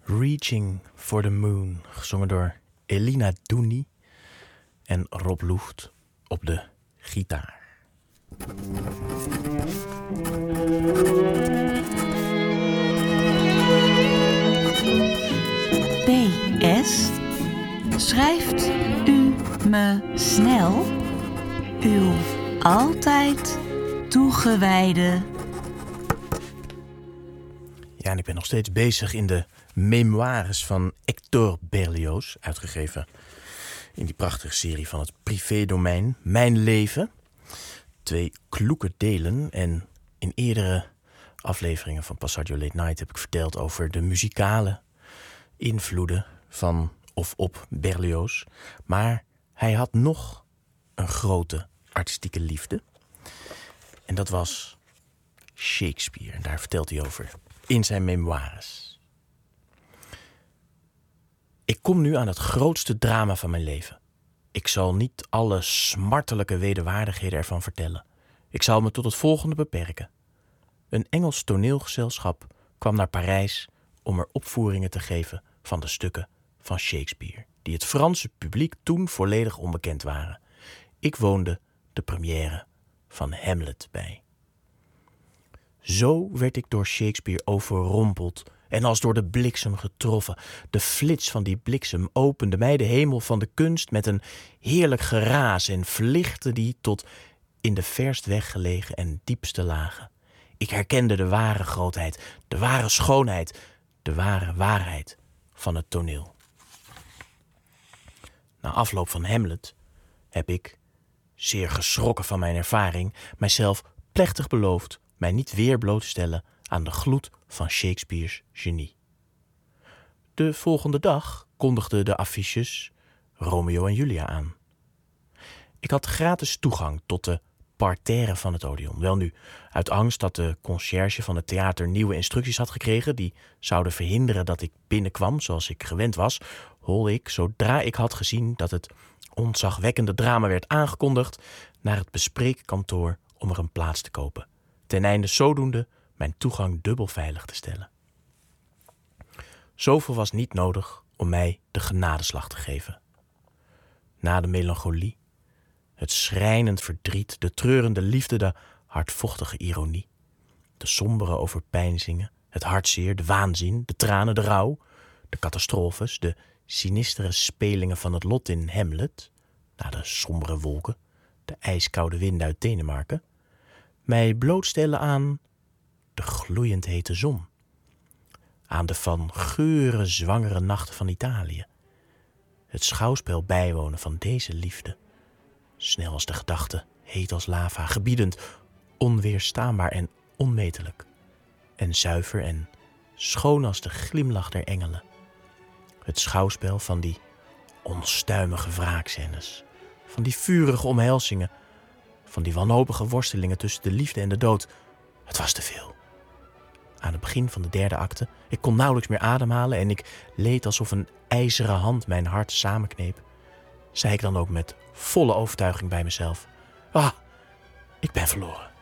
Reaching for the Moon, gezongen door Elina Doeni en Rob Lucht op de gitaar. PS. Schrijft u me snel uw altijd toegewijde... Ja, en ik ben nog steeds bezig in de memoires van Hector Berlioz, uitgegeven in die prachtige serie van het privédomein Mijn Leven. 2 kloeke delen en in eerdere afleveringen van Passaggio Late Night heb ik verteld over de muzikale invloeden van of op Berlioz. Maar hij had nog een grote artistieke liefde. En dat was Shakespeare. En daar vertelt hij over in zijn memoires. Ik kom nu aan het grootste drama van mijn leven. Ik zal niet alle smartelijke wederwaardigheden ervan vertellen. Ik zal me tot het volgende beperken. Een Engels toneelgezelschap kwam naar Parijs om er opvoeringen te geven van de stukken van Shakespeare, die het Franse publiek toen volledig onbekend waren. Ik woonde de première van Hamlet bij. Zo werd ik door Shakespeare overrompeld en als door de bliksem getroffen. De flits van die bliksem opende mij de hemel van de kunst met een heerlijk geraas en verlichtte die tot in de verst weggelegen en diepste lagen. Ik herkende de ware grootheid, de ware schoonheid, de ware waarheid van het toneel. Na afloop van Hamlet heb ik, zeer geschrokken van mijn ervaring, mijzelf plechtig beloofd mij niet weer bloot te stellen aan de gloed van Shakespeare's genie. De volgende dag kondigden de affiches Romeo en Julia aan. Ik had gratis toegang tot de parterre van het Odeon. Welnu, uit angst dat de conciërge van het theater nieuwe instructies had gekregen die zouden verhinderen dat ik binnenkwam zoals ik gewend was, holde ik, zodra ik had gezien dat het ontzagwekkende drama werd aangekondigd, naar het bespreekkantoor om er een plaats te kopen, ten einde zodoende mijn toegang dubbel veilig te stellen. Zoveel was niet nodig om mij de genadeslag te geven. Na de melancholie, het schrijnend verdriet, de treurende liefde, de hardvochtige ironie, de sombere overpeinzingen, het hartzeer, de waanzin, de tranen, de rouw, de catastrofes, de sinistere spelingen van het lot in Hamlet, na de sombere wolken, de ijskoude winden uit Denemarken, mij blootstellen aan de gloeiend hete zon, aan de van geuren zwangere nachten van Italië, het schouwspel bijwonen van deze liefde, snel als de gedachte, heet als lava, gebiedend, onweerstaanbaar en onmetelijk, en zuiver en schoon als de glimlach der engelen, het schouwspel van die onstuimige wraakscènes, van die vurige omhelzingen, van die wanhopige worstelingen tussen de liefde en de dood. Het was te veel. Aan het begin van de 3e acte, ik kon nauwelijks meer ademhalen en ik leed alsof een ijzeren hand mijn hart samenkneep, zei ik dan ook met volle overtuiging bij mezelf: ik ben verloren.